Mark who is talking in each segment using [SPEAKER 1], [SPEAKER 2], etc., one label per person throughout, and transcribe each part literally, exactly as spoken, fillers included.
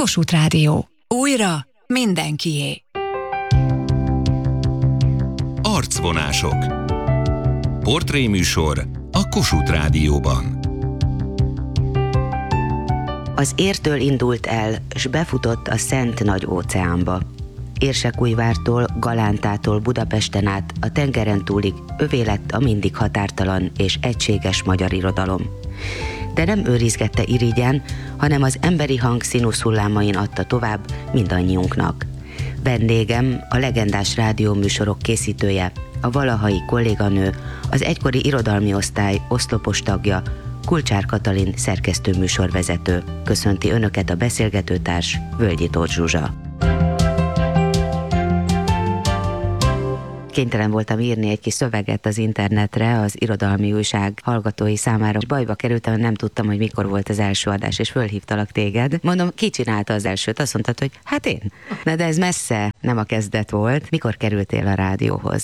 [SPEAKER 1] Kossuth Rádió. Újra mindenkié.
[SPEAKER 2] Arcvonások. Portréműsor a Kossuth Rádióban.
[SPEAKER 3] Az Értől indult el, s befutott a szent nagy óceánba. Érsekújvártól, Galántától Budapesten át a tengeren túlig övé lett a mindig határtalan és egységes magyar irodalom. De nem őrizgette irigyen, hanem az emberi hang színuszhullámain adta tovább mindannyiunknak. Vendégem, a legendás rádióműsorok készítője, a valahai kolléganő, az egykori irodalmi osztály oszlopos tagja, Kulcsár Katalin szerkesztőműsorvezető. Köszönti önöket a beszélgetőtárs, Völgyi Tóth Zsuzsa. Kénytelen voltam írni egy kis szöveget az internetre az irodalmi újság hallgatói számára. Bajba kerültem, nem tudtam, hogy mikor volt az első adás, és fölhívtalak téged. Mondom, ki csinálta az elsőt? Azt mondtad, hogy hát én. Na de ez messze nem a kezdet volt. Mikor kerültél a rádióhoz?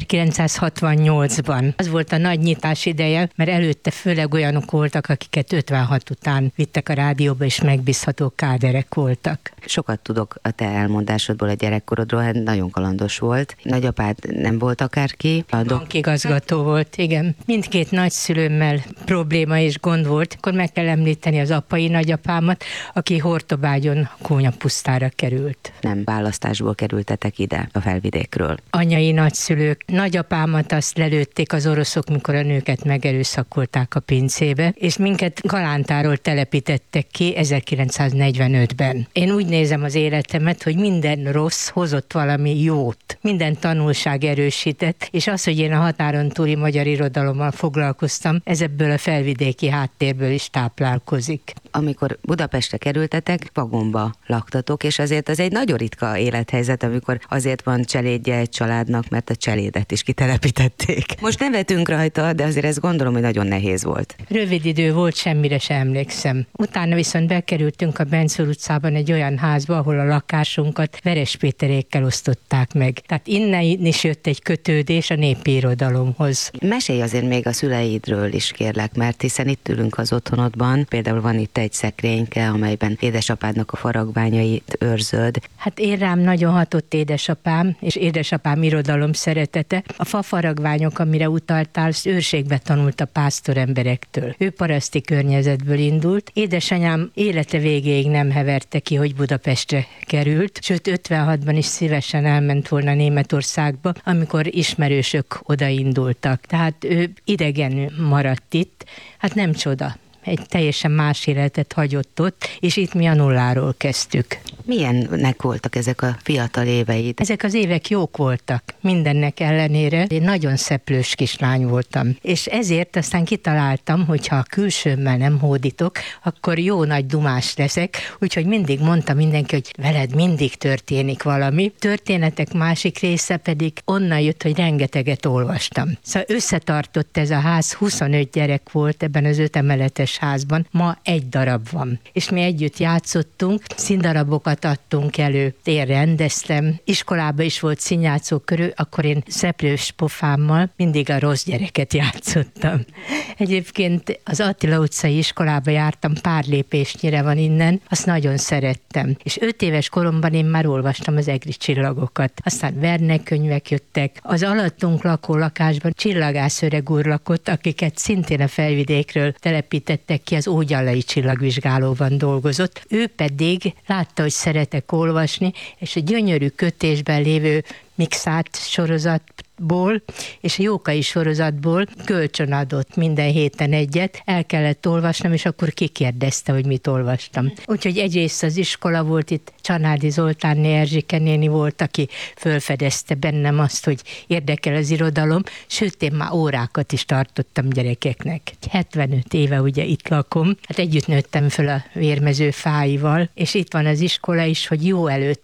[SPEAKER 4] ezerkilencszázhatvannyolcban. Az volt a nagy nyitás ideje, mert előtte főleg olyanok voltak, akiket ötvenhat után vittek a rádióba, és megbízható káderek voltak.
[SPEAKER 3] Sokat tudok a te elmondásodból a gyerekkorodról, nagyon kalandos volt. Nagyapád nem volt akárki.
[SPEAKER 4] Bankigazgató volt, igen. Mindkét nagyszülőmmel probléma és gond volt. Akkor meg kell említeni az apai nagyapámat, aki Hortobágyon Kónyapusztára került.
[SPEAKER 3] Nem választásból kerültetek ide a Felvidékről.
[SPEAKER 4] Anyai nagyszülők. Nagyapámat azt lelőtték az oroszok, mikor a nőket megerőszakolták a pincébe, és minket Galántáról telepítettek ki ezerkilencszáznegyvenötben. Én úgy nézem az életemet, hogy minden rossz hozott valami jót. Minden tanulság erősített, és az, hogy én a határon túli magyar irodalommal foglalkoztam, ez ebből a felvidéki háttérből is táplálkozik.
[SPEAKER 3] Amikor Budapestre kerültetek, vagonba laktatok, és azért az egy nagyon ritka élethelyzet, amikor azért van cselédje egy családnak, mert a cselédet is kitelepítették. Most nevetünk rajta, de azért ezt gondolom, hogy nagyon nehéz volt.
[SPEAKER 4] Rövid idő volt, semmire sem emlékszem. Utána viszont bekerültünk a Bencúr utcában egy olyan házba, ahol a lakásunkat Veres Péterékkel osztották meg. Tehát innen is jött egy kötődés a népi irodalomhoz.
[SPEAKER 3] Mesélj azért még a szüleidről is, kérlek, mert hiszen itt ülünk az otthonodban, például van itt egy szekrényke, amelyben édesapádnak a faragványait őrzöd.
[SPEAKER 4] Hát én rám nagyon hatott édesapám, és édesapám irodalom szeretete. A fafaragványok, amire utaltál, őrségbe tanult a pásztoremberektől. Ő paraszti környezetből indult. Édesanyám élete végéig nem heverte ki, hogy Budapestre került, sőt ötvenhatban is szívesen elment volna Németországba, amikor ismerősök odaindultak. Tehát ő idegenül maradt itt. Hát nem csoda. Egy teljesen más életet hagyott ott, és itt mi a nulláról kezdtük.
[SPEAKER 3] Milyennek voltak ezek a fiatal éveid?
[SPEAKER 4] Ezek az évek jók voltak, mindennek ellenére. Én nagyon szeplős kislány voltam, és ezért aztán kitaláltam, hogy ha a külsőmmel nem hódítok, akkor jó nagy dumás leszek, úgyhogy mindig mondta mindenki, hogy veled mindig történik valami. Történetek másik része pedig onnan jött, hogy rengeteget olvastam. Szóval összetartott ez a ház, huszonöt gyerek volt ebben az ötemeletes házban, ma egy darab van. És mi együtt játszottunk, színdarabokat adtunk elő, én rendeztem, iskolában is volt színjátszó körül, akkor én szeplős pofámmal mindig a rossz gyereket játszottam. Egyébként az Attila utcai iskolába jártam, pár lépésnyire van innen, azt nagyon szerettem. És öt éves koromban én már olvastam az egri csillagokat. Aztán Verne könyvek jöttek. Az alattunk lakó lakásban Csillagász öreg úr lakott, akiket szintén a Felvidékről telepített ki, az Ógyallai csillagvizsgálóban dolgozott. Ő pedig látta, hogy szeretek olvasni, és a gyönyörű kötésben lévő Mixát sorozatból és a Jókai sorozatból kölcsönadott minden héten egyet, el kellett olvasnom, és akkor kikérdezte, hogy mit olvastam. Úgyhogy egyrészt az iskola volt, itt Csanádi Zoltánné Erzsike néni volt, aki fölfedezte bennem azt, hogy érdekel az irodalom, sőt, én már órákat is tartottam gyerekeknek. hetvenöt éve ugye itt lakom, hát együtt nőttem föl a Vérmező fáival, és itt van az iskola is, hogy jó előtte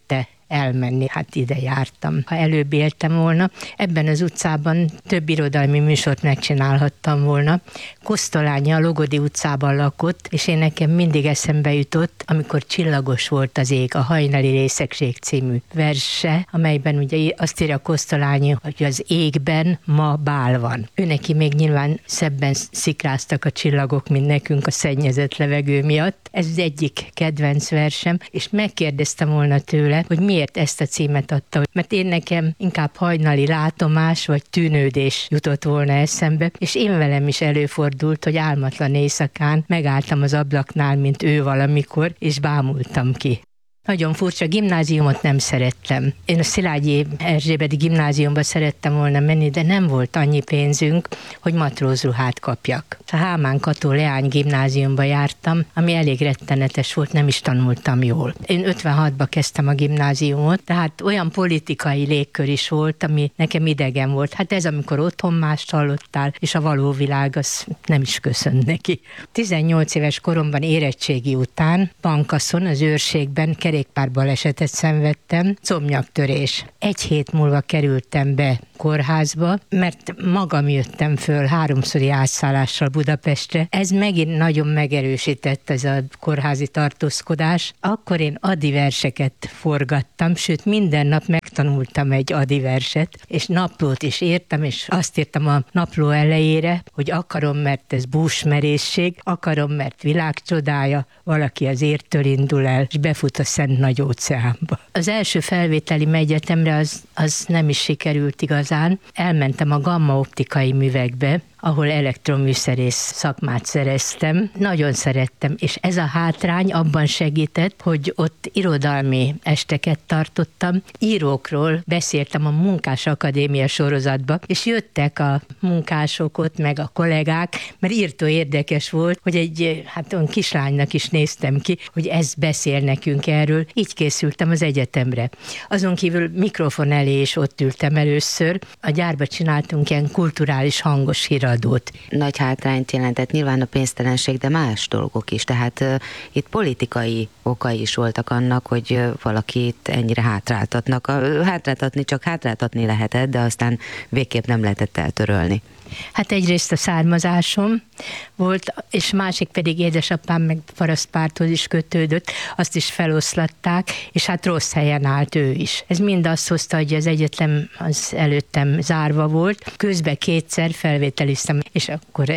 [SPEAKER 4] elmenni. Hát ide jártam. Ha előbb éltem volna, ebben az utcában több irodalmi műsort megcsinálhattam volna. Kosztolányi a Logodi utcában lakott, és én nekem mindig eszembe jutott, amikor Csillagos volt az ég, a Hajnali részegség című verse, amelyben ugye azt írja Kosztolányi, hogy az égben ma bál van. Őneki még nyilván szebben szikráztak a csillagok, mint nekünk a szennyezett levegő miatt. Ez az egyik kedvenc versem, és megkérdeztem volna tőle, hogy miért ezt a címet adta, mert én nekem inkább hajnali látomás vagy tűnődés jutott volna eszembe, és én velem is előfordult, hogy álmatlan éjszakán megálltam az ablaknál, mint ő valamikor, és bámultam ki. Nagyon furcsa, gimnáziumot nem szerettem. Én a Szilágyi Erzsébeti gimnáziumba szerettem volna menni, de nem volt annyi pénzünk, hogy matrózruhát kapjak. A Hámán Kató Leány gimnáziumba jártam, ami elég rettenetes volt, nem is tanultam jól. Én ötvenhatban kezdtem a gimnáziumot, tehát olyan politikai légkör is volt, ami nekem idegen volt. Hát ez, amikor otthon mást hallottál, és a való világ, az nem is köszönt neki. tizennyolc éves koromban érettségi után Bankaszon, az őrségben kerékpárbalesetet szenvedtem, combnyaktörés. Egy hét múlva kerültem be kórházba, mert magam jöttem föl háromszori átszállással Budapestre. Ez megint nagyon megerősített, ez a kórházi tartózkodás. Akkor én adi verseket forgattam, sőt minden nap megtanultam egy adi verset, és naplót is írtam, és azt írtam a napló elejére, hogy akarom, mert ez búsmerészség, akarom, mert világcsodája, valaki az értől indul el, és befut a Szent Nagy Óceánba. Az első felvételi egyetemre az, az nem is sikerült igazán. Elmentem a Gamma optikai művekbe, ahol elektroműszerész szakmát szereztem. Nagyon szerettem, és ez a hátrány abban segített, hogy ott irodalmi esteket tartottam. Írókról beszéltem a Munkás Akadémia sorozatba, és jöttek a munkások ott, meg a kollégák, mert írtó érdekes volt, hogy egy, hát olyan kislánynak is néztem ki, hogy ez beszél nekünk erről. Így készültem az egyetemre. Azon kívül mikrofon elé is ott ültem először. A gyárba csináltunk ilyen kulturális hangos híradót.
[SPEAKER 3] Nagy hátrányt jelentett nyilván a pénztelenség, de más dolgok is. Tehát uh, itt politikai okai is voltak annak, hogy uh, valakit ennyire hátráltatnak. Uh, hátráltatni csak hátráltatni lehetett, de aztán végképp nem lehetett eltörölni.
[SPEAKER 4] Hát egyrészt a származásom volt, és másik pedig édesapám meg parasztpárthoz is kötődött, azt is feloszlatták, és hát rossz helyen állt ő is. Ez mind azt hozta, hogy az egyetem az előttem zárva volt. Közben kétszer felvételiztem, és akkor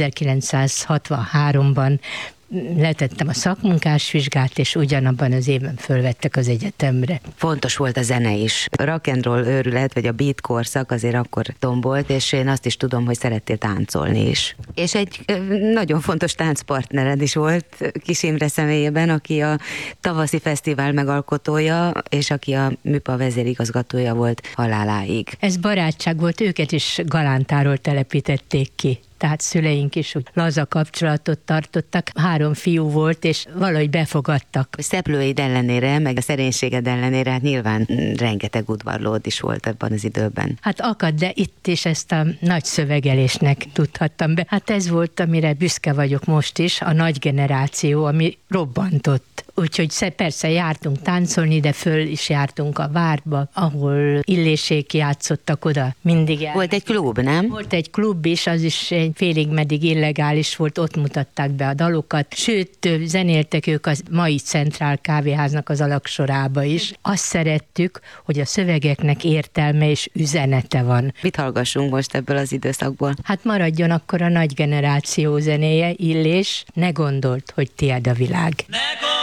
[SPEAKER 4] ezerkilencszázhatvanháromban letettem a szakmunkásvizsgát, és ugyanabban az évben fölvettek az egyetemre.
[SPEAKER 3] Fontos volt a zene is. A rock and roll őrület, vagy a beat korszak azért akkor tombolt, és én azt is tudom, hogy szerettél táncolni is. És egy nagyon fontos táncpartnered is volt Kis Imre személyében, aki a tavaszi fesztivál megalkotója, és aki a MÜPA vezérigazgatója volt haláláig.
[SPEAKER 4] Ez barátság volt, őket is Galántáról telepítették ki. Tehát szüleink is úgy laza kapcsolatot tartottak. Három fiú volt, és valahogy befogadtak.
[SPEAKER 3] A szeplőid ellenére, meg a szerénységed ellenére, hát nyilván rengeteg udvarlód is volt ebben az időben.
[SPEAKER 4] Hát akad, de itt is ezt a nagy szövegelésnek tudhattam be. Hát ez volt, amire büszke vagyok most is, a nagy generáció, ami robbantott. Úgyhogy persze jártunk táncolni, de föl is jártunk a Várba, ahol Illésék játszottak oda. Mindig el.
[SPEAKER 3] Volt egy klub, nem?
[SPEAKER 4] Volt egy klub is, az is egy félig meddig illegális volt, ott mutatták be a dalokat. Sőt, zenéltek ők a mai Centrál kávéháznak az alaksorába is. Azt szerettük, hogy a szövegeknek értelme és üzenete van.
[SPEAKER 3] Mit hallgassunk most ebből az időszakból?
[SPEAKER 4] Hát maradjon akkor a nagy generáció zenéje, Illés, ne gondold, hogy tiéd a világ. Ne